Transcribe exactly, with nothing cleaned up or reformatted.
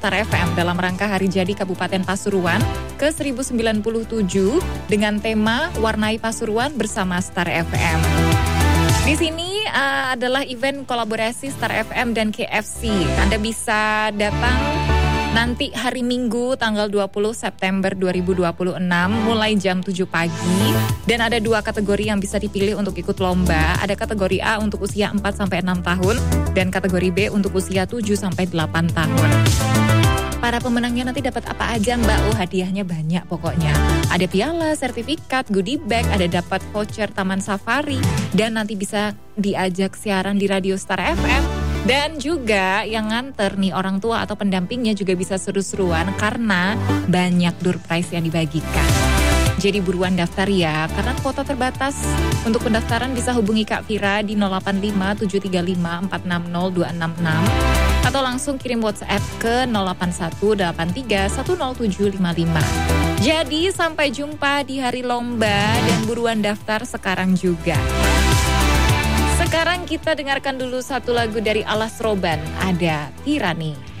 Star F M dalam rangka Hari Jadi Kabupaten Pasuruan ke seribu sembilan puluh tujuh dengan tema Warnai Pasuruan bersama Star F M. Di sini uh, adalah event kolaborasi Star F M dan K F C. Anda bisa datang nanti hari Minggu tanggal dua puluh September dua ribu dua puluh enam mulai jam tujuh pagi. Dan ada dua kategori yang bisa dipilih untuk ikut lomba. Ada kategori A untuk usia empat sampai enam tahun dan kategori B untuk usia tujuh sampai delapan tahun. Para pemenangnya nanti dapat apa aja Mbak? Oh, hadiahnya banyak pokoknya. Ada piala, sertifikat, goodie bag, ada dapat voucher taman safari, dan nanti bisa diajak siaran di Radio Star F M. Dan juga yang nganter nih orang tua atau pendampingnya juga bisa seru-seruan karena banyak door prize yang dibagikan. Jadi buruan daftar ya, karena kuota terbatas. Untuk pendaftaran bisa hubungi Kak Vira di nol delapan lima tujuh tiga lima empat enam nol dua enam enam atau langsung kirim WhatsApp ke nol delapan satu delapan tiga satu nol tujuh lima lima. Jadi sampai jumpa di hari lomba dan buruan daftar sekarang juga. Sekarang kita dengarkan dulu satu lagu dari Alas Roban, ada Tirani.